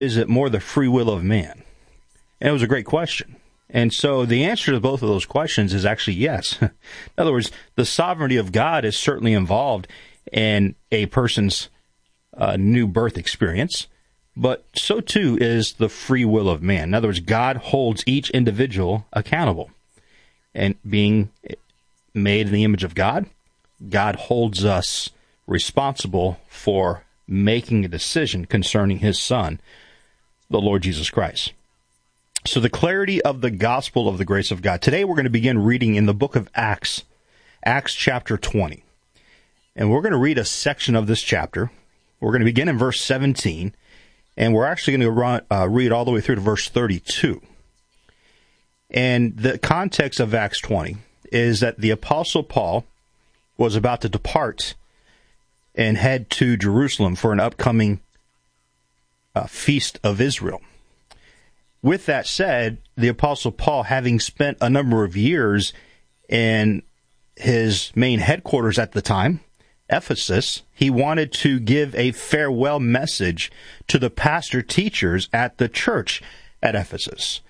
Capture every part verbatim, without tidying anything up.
is it more the free will of man? And it was a great question. And so the answer to both of those questions is actually yes. In other words, the sovereignty of God is certainly involved in a person's uh, new birth experience, but so too is the free will of man. In other words, God holds each individual accountable. And being made in the image of God, God holds us responsible for making a decision concerning his Son, the Lord Jesus Christ. So the clarity of the gospel of the grace of God. Today we're going to begin reading in the book of Acts, Acts chapter twenty. And we're going to read a section of this chapter. We're going to begin in verse seventeen, and we're actually going to run, uh, read all the way through to verse thirty-two. And the context of Acts twenty is that the Apostle Paul was about to depart and head to Jerusalem for an upcoming uh, feast of Israel. With that said, the Apostle Paul, having spent a number of years in his main headquarters at the time, Ephesus, he wanted to give a farewell message to the pastor teachers at the church at Ephesus.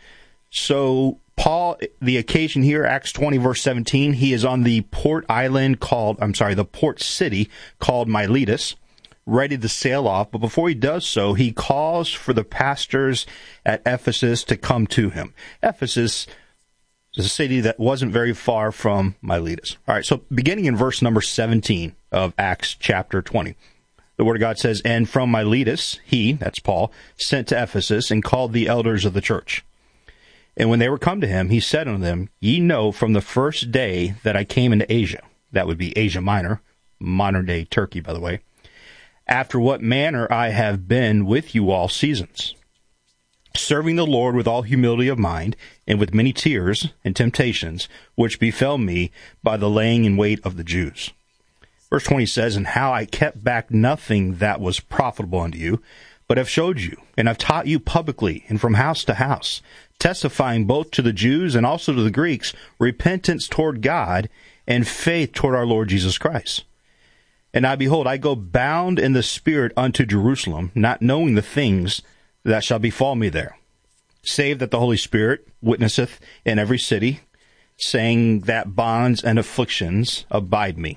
So Paul, the occasion here, Acts twenty, verse seventeen, he is on the port island called, I'm sorry, the port city called Miletus, ready to sail off. But before he does so, he calls for the pastors at Ephesus to come to him. Ephesus is a city that wasn't very far from Miletus. All right, so beginning in verse number seventeen of Acts chapter twenty, the Word of God says, "And from Miletus he," that's Paul, "sent to Ephesus and called the elders of the church. And when they were come to him, he said unto them, Ye know from the first day that I came into Asia," that would be Asia Minor, modern-day Turkey, by the way, "after what manner I have been with you all seasons, serving the Lord with all humility of mind, and with many tears and temptations, which befell me by the laying in wait of the Jews." Verse twenty says, "And how I kept back nothing that was profitable unto you, but have showed you, and have taught you publicly, and from house to house, testifying both to the Jews and also to the Greeks, repentance toward God, and faith toward our Lord Jesus Christ. And now, behold, I go bound in the Spirit unto Jerusalem, not knowing the things that shall befall me there, save that the Holy Spirit witnesseth in every city, saying that bonds and afflictions abide me.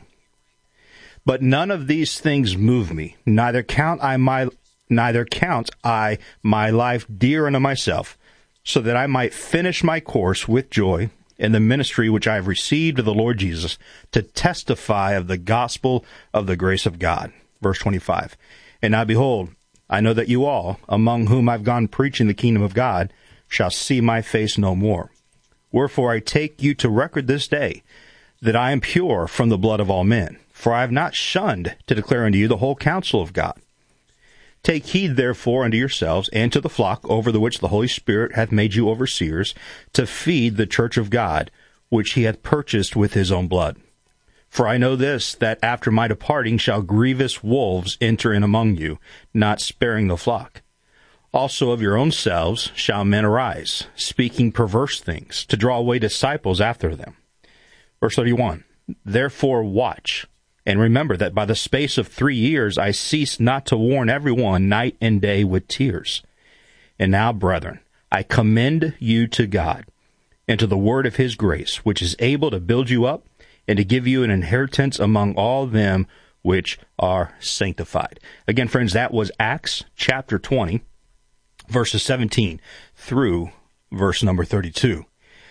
But none of these things move me, neither count I my neither count I my life dear unto myself, so that I might finish my course with joy in the ministry which I have received of the Lord Jesus, to testify of the gospel of the grace of God." Verse twenty-five, "And now behold, I know that you all, among whom I've gone preaching the kingdom of God, shall see my face no more. Wherefore I take you to record this day, that I am pure from the blood of all men. For I have not shunned to declare unto you the whole counsel of God. Take heed therefore unto yourselves and to the flock over the which the Holy Spirit hath made you overseers, to feed the church of God, which he hath purchased with his own blood. For I know this, that after my departing shall grievous wolves enter in among you, not sparing the flock. Also of your own selves shall men arise, speaking perverse things, to draw away disciples after them." Verse thirty-one, "Therefore watch, and remember that by the space of three years I ceased not to warn every one night and day with tears. And now, brethren, I commend you to God, and to the word of his grace, which is able to build you up, and to give you an inheritance among all them which are sanctified." Again, friends, that was Acts chapter twenty, verses seventeen through verse number thirty-two.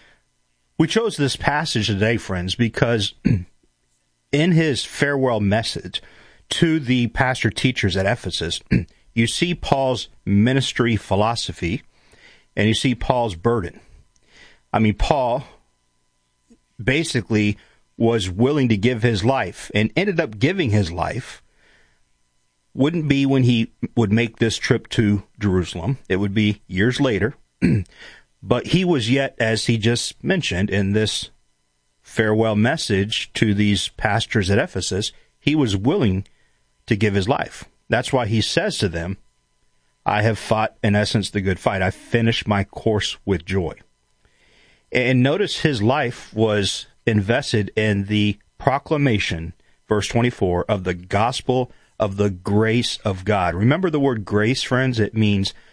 We chose this passage today, friends, because in his farewell message to the pastor teachers at Ephesus, you see Paul's ministry philosophy, and you see Paul's burden. I mean, Paul basically was willing to give his life, and ended up giving his life. Wouldn't be when he would make this trip to Jerusalem. It would be years later. But he was yet, as he just mentioned in this farewell message to these pastors at Ephesus, he was willing to give his life. That's why he says to them, "I have fought, in essence, the good fight. I finished my course with joy." And notice his life was invested in the proclamation, verse twenty-four, of the gospel of the grace of God. Remember the word grace, friends? It means